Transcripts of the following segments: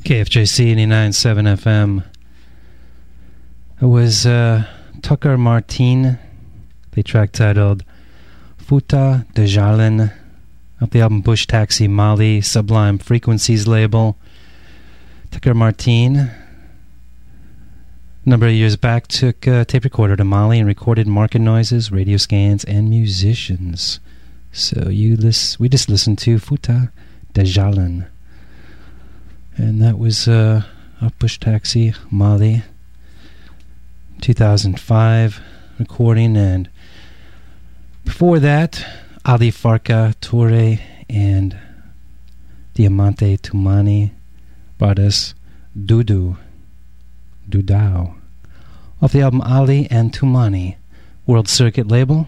KFJC 89.7 FM. It was Tucker Martin, the track titled Futa de Jalen, off the album Bush Taxi Mali, Sublime Frequencies label. Tucker Martin, a number of years back, took a tape recorder to Mali and recorded market noises, radio scans, and musicians. So we just listened to Futa de Jalen. And that was a Bush Taxi Mali 2005 recording. And before that, Ali Farka Toure and Diamante Tumani brought us Dudao off the album Ali and Tumani, World Circuit label.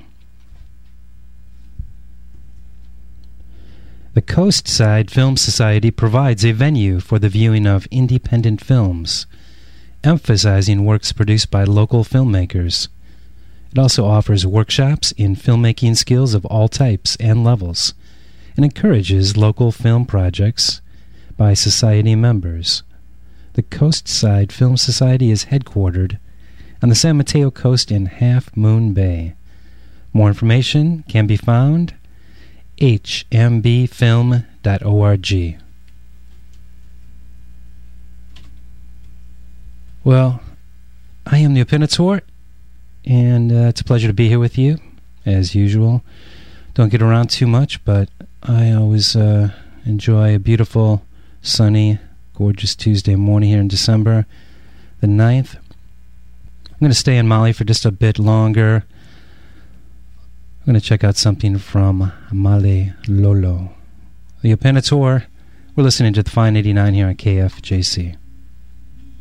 The Coastside Film Society provides a venue for the viewing of independent films, emphasizing works produced by local filmmakers. It also offers workshops in filmmaking skills of all types and levels, and encourages local film projects by society members. The Coastside Film Society is headquartered on the San Mateo coast in Half Moon Bay. More information can be found hmbfilm.org. Well, I am the Opinator, and it's a pleasure to be here with you, as usual. Don't get around too much, but I always enjoy a beautiful, sunny, gorgeous Tuesday morning here in December the 9th. I'm going to stay in Mali for just a bit longer. I'm going to check out something from Male Lolo. The Opinator, we're listening to the Fine 89 here on KFJC.